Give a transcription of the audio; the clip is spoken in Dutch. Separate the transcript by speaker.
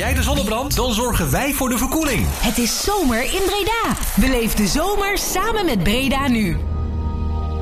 Speaker 1: jij de zonnebrand? Dan zorgen wij voor de verkoeling.
Speaker 2: Het is zomer in Breda. Beleef de zomer samen met Breda Nu.